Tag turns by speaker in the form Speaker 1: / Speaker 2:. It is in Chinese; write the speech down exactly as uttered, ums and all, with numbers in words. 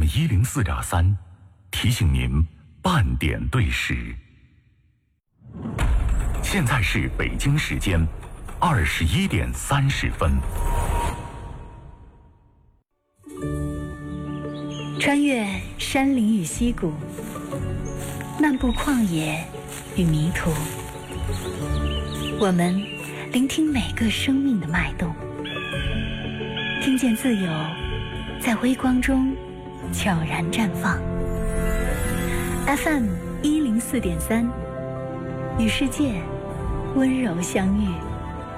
Speaker 1: 一零四点三提醒您半点对时。现在是北京时间二十一点三十分。
Speaker 2: 穿越山林与溪谷，漫步旷野与迷途，我们聆听每个生命的脉动，听见自由在微光中悄然绽放。F M 一零四点三，与世界温柔相遇。